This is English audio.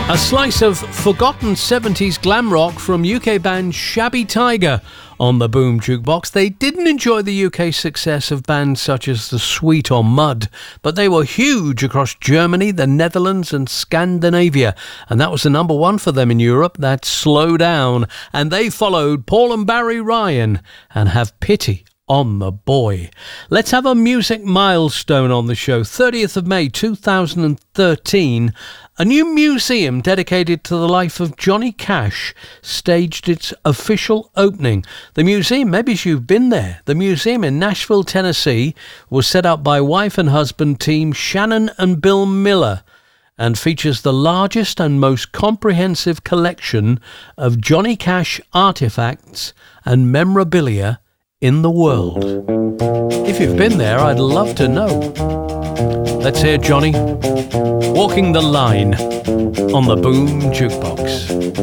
A slice of forgotten 70s glam rock from UK band Shabby Tiger on the Boom Jukebox. They didn't enjoy the UK success of bands such as The Sweet or Mud, but they were huge across Germany, the Netherlands and Scandinavia, and that was the number one for them in Europe. That's Slow Down, and they followed Paul and Barry Ryan and Have Pity on the Boy. Let's have a music milestone on the show. 30th of May 2013, a new museum dedicated to the life of Johnny Cash staged its official opening. The museum, maybe you've been there, the museum in Nashville, Tennessee, was set up by wife and husband team Shannon and Bill Miller and features the largest and most comprehensive collection of Johnny Cash artifacts and memorabilia in the world. If you've been there, I'd love to know. Let's hear Johnny walking the line on the Boom Jukebox.